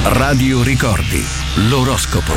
Radio Ricordi, l'oroscopo.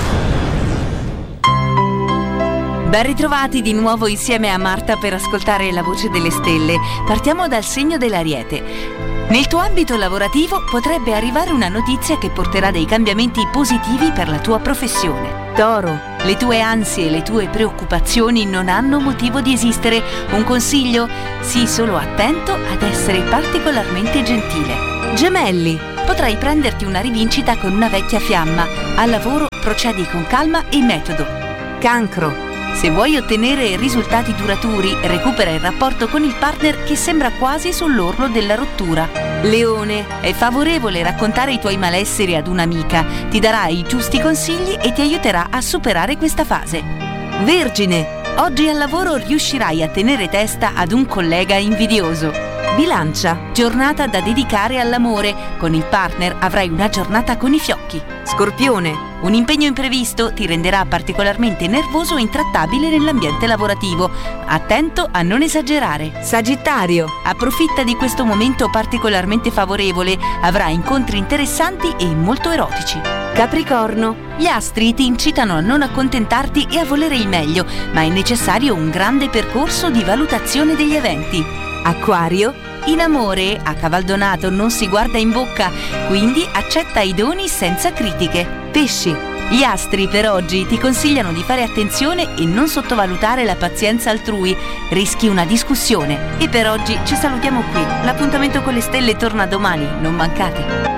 Ben ritrovati di nuovo insieme a Marta per ascoltare la voce delle stelle. Partiamo dal segno dell'Ariete. Nel tuo ambito lavorativo potrebbe arrivare una notizia che porterà dei cambiamenti positivi per la tua professione. Toro, le tue ansie e le tue preoccupazioni non hanno motivo di esistere. Un consiglio? Sii solo attento ad essere particolarmente gentile. Gemelli, potrai prenderti una rivincita con una vecchia fiamma. Al lavoro procedi con calma e metodo. Cancro, se vuoi ottenere risultati duraturi, recupera il rapporto con il partner che sembra quasi sull'orlo della rottura. Leone, è favorevole raccontare i tuoi malesseri ad un'amica, ti darà i giusti consigli e ti aiuterà a superare questa fase. Vergine, oggi al lavoro riuscirai a tenere testa ad un collega invidioso. Bilancia, giornata da dedicare all'amore, con il partner avrai una giornata con i fiocchi. Scorpione, un impegno imprevisto ti renderà particolarmente nervoso e intrattabile nell'ambiente lavorativo. Attento a non esagerare. Sagittario, approfitta di questo momento particolarmente favorevole, avrai incontri interessanti e molto erotici. Capricorno, gli astri ti incitano a non accontentarti e a volere il meglio, ma è necessario un grande percorso di valutazione degli eventi. Acquario, in amore a cavaldonato non si guarda in bocca, quindi accetta i doni senza critiche. Pesci, gli astri per oggi ti consigliano di fare attenzione e non sottovalutare la pazienza altrui, rischi una discussione. E per oggi ci salutiamo qui, l'appuntamento con le stelle torna domani, non mancate.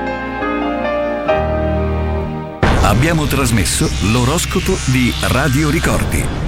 Abbiamo trasmesso l'oroscopo di Radio Ricordi.